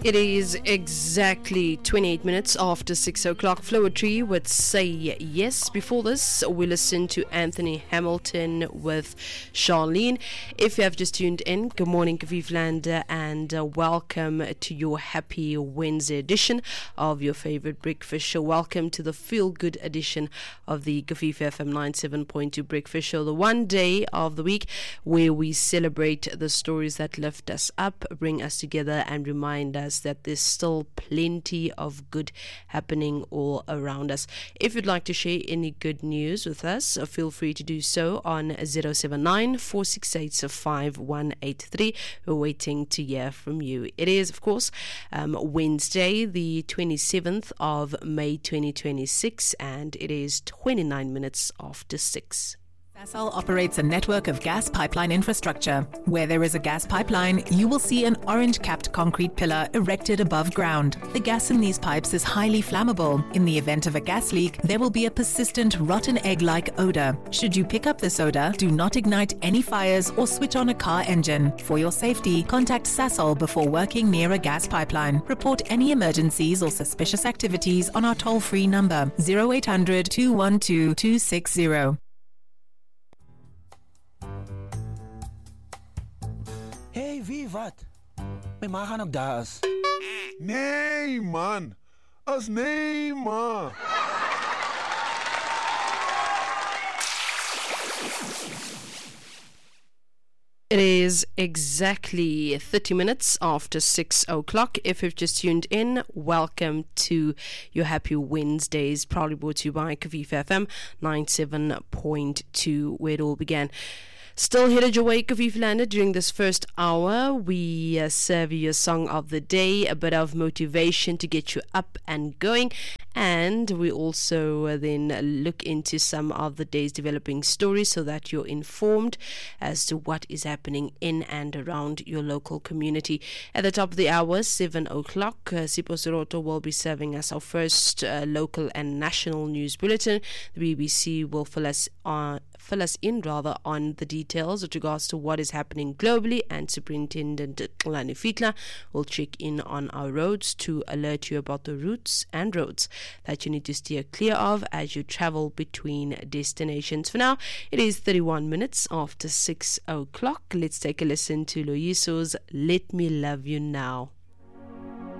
It is exactly 28 minutes after 6 o'clock. Flowetry would say yes. Before this, we listened to Anthony Hamilton with Charlene. If you have just tuned in, good morning, Kaviv and welcome to your happy Wednesday edition of your favorite breakfast show. Welcome to the feel-good edition of the Kaviv FM 97.2 breakfast show, the one day of the week where we celebrate the stories that lift us up, bring us together, and remind us that there's still plenty of good happening all around us. If you'd like to share any good news with us, feel free to do so on 079 468 5183. We're waiting to hear from you. It is, of course, Wednesday, the 27th of May 2026, and it is 29 minutes after 6. Sasol operates a network of gas pipeline infrastructure. Where there is a gas pipeline, you will see an orange-capped concrete pillar erected above ground. The gas in these pipes is highly flammable. In the event of a gas leak, there will be a persistent rotten egg-like odor. Should you pick up this odor, do not ignite any fires or switch on a car engine. For your safety, contact Sasol before working near a gas pipeline. Report any emergencies or suspicious activities on our toll-free number 0800 212 260. Hey, wie, wat? May ma gaan nagdaas. Nee, man. As nee, man. It is exactly 30 minutes after 6 o'clock. If you've just tuned in, welcome to your Happy Wednesdays, proudly brought to you by Kaviv FM 97.2, where it all began. Still headed your way, Kaviv Landed. During this first hour, we serve you a song of the day, a bit of motivation to get you up and going, and we also then look into some of the day's developing stories so that you're informed as to what is happening in and around your local community. At the top of the hour, 7 o'clock, Sipho Siroto will be serving us our first local and national news bulletin. The BBC will fill us in on the details with regards to what is happening globally, and Superintendent Xolani Fihla will check in on our roads to alert you about the routes and roads that you need to steer clear of as you travel between destinations. For now, it is 31 minutes after 6 o'clock. Let's take a listen to Loyiso's Let Me Love You Now.